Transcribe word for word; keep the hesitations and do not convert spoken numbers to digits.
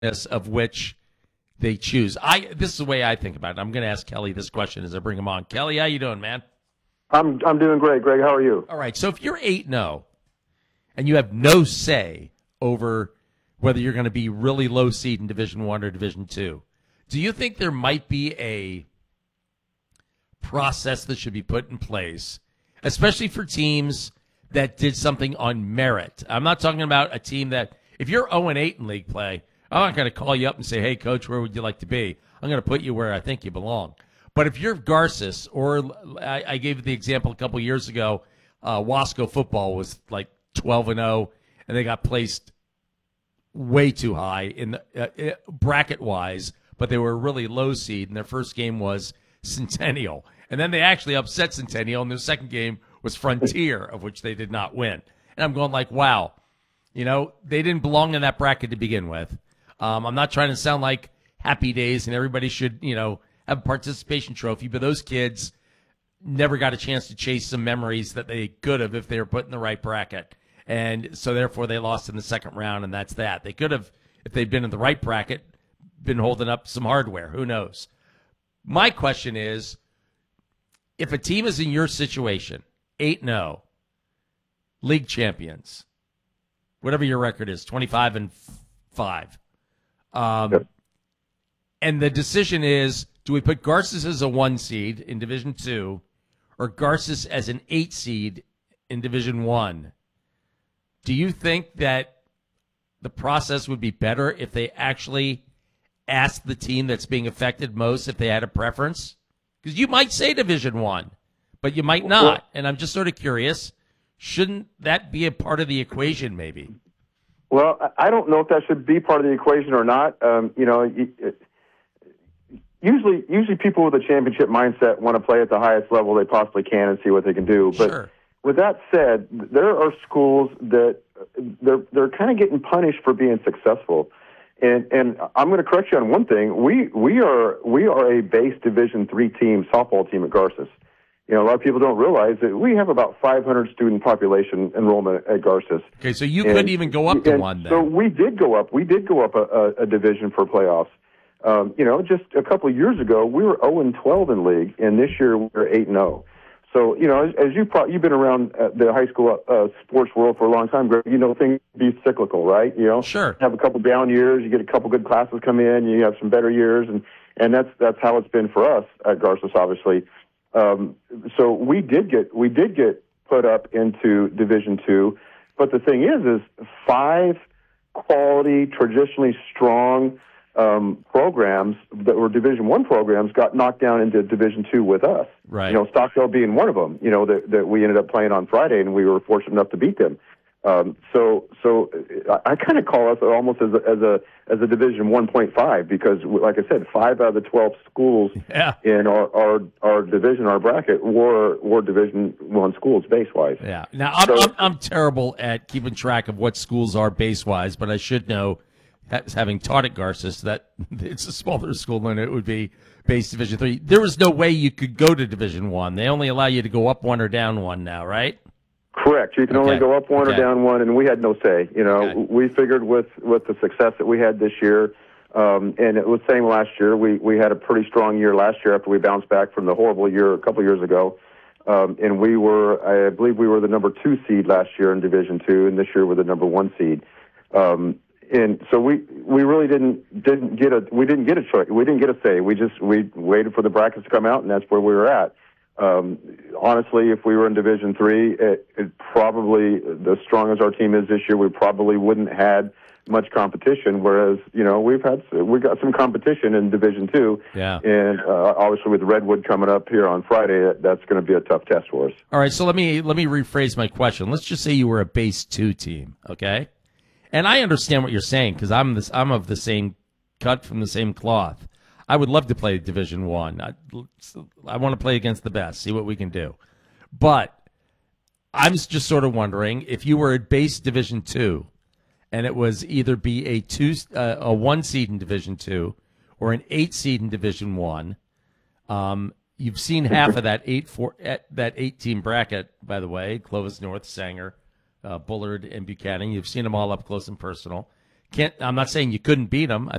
of which they choose. I this is the way I think about it. I'm going to ask Kelly this question as I bring him on. Kelly, how you doing, man? I'm I'm doing great, Greg. How are you? All right. So if you're eight and oh and you have no say over whether you're going to be really low seed in Division One or Division Two, do you think there might be a process that should be put in place, especially for teams that did something on merit? I'm not talking about a team that, if you're oh and eight in league play, I'm not going to call you up and say, hey, coach, where would you like to be? I'm going to put you where I think you belong. But if you're Garces, or I, I gave the example a couple years ago, uh, Wasco football was like twelve and oh, and they got placed way too high in the, uh, bracket-wise, but they were a really low seed, and their first game was Centennial. And then they actually upset Centennial, and their second game was Frontier, of which they did not win. And I'm going like, wow, you know, they didn't belong in that bracket to begin with. Um, I'm not trying to sound like Happy Days and everybody should, you know, have a participation trophy, but those kids never got a chance to chase some memories that they could have if they were put in the right bracket. And so therefore they lost in the second round, and that's that. They could have, if they'd been in the right bracket, been holding up some hardware. Who knows? My question is, if a team is in your situation, eight and oh, league champions, whatever your record is, twenty-five and five, um, yep. and the decision is, do we put Garces as a one seed in Division Two, or Garces as an eight seed in Division One? Do you think that the process would be better if they actually asked the team that's being affected most if they had a preference? Because you might say Division One, but you might not. And I'm just sort of curious, shouldn't that be a part of the equation maybe? Well, I don't know if that should be part of the equation or not. Um, you know, usually usually people with a championship mindset want to play at the highest level they possibly can and see what they can do. But sure. With that said, there are schools that they're they're kind of getting punished for being successful. And and I'm going to correct you on one thing. We we are we are a base Division three team, softball team at Garces. You know, a lot of people don't realize that we have about five hundred student population enrollment at Garces. Okay, so you and, couldn't even go up to one then. So we did go up. We did go up a, a, a division for playoffs. Um, you know, just a couple of years ago, we were oh and twelve in league, and this year we're eight and oh. So, you know, as, as you pro- you've been around uh, the high school uh, sports world for a long time, Greg, you know, things be cyclical, right? You know, sure. Have a couple down years, you get a couple good classes come in, you have some better years, and, and that's that's how it's been for us at Garces, obviously. Um, so we did get we did get put up into Division Two, but the thing is, is five quality, traditionally strong um, programs that were Division One programs got knocked down into Division Two with us. Right. You know, Stockdale being one of them. You know, that that we ended up playing on Friday, and we were fortunate enough to beat them. Um, so, so I, I kind of call us almost as a, as a as a Division one point five because, like I said, five out of the twelve schools yeah. in our, our our division, our bracket, were were Division one schools base wise. Yeah. Now I'm, so, I'm I'm terrible at keeping track of what schools are base wise, but I should know, having taught at Garces, that it's a smaller school than it would be base Division three. There was no way you could go to Division one. They only allow you to go up one or down one now, right? Correct. You can okay. only go up one okay. or down one, and we had no say. You know, okay. we figured with, with the success that we had this year, um, and it was same last year. We we had a pretty strong year last year after we bounced back from the horrible year a couple years ago, um, and we were, I believe, we were the number two seed last year in Division Two, and this year we're the number one seed. Um, and so we we really didn't didn't get a we didn't get a choice. We didn't get a say. We just we waited for the brackets to come out, and that's where we were at. Um, honestly, if we were in Division Three, it, it probably, as strong as our team is this year, we probably wouldn't had much competition. Whereas, you know, we've had we got some competition in Division Two, yeah. and uh, obviously with Redwood coming up here on Friday, that's going to be a tough test for us. All right, so let me let me rephrase my question. Let's just say you were a base two team, okay? And I understand what you're saying because I'm this I'm of the same cut from the same cloth. I would love to play Division One. I, I want to play against the best, see what we can do. But I'm just sort of wondering if you were at base Division Two, and it was either be a two, uh, a one seed in Division Two, or an eight seed in Division One. Um, you've seen half of that eight four that eight team bracket, by the way. Clovis North, Sanger, uh, Bullard, and Buchanan. You've seen them all up close and personal. Can't. I'm not saying you couldn't beat them. I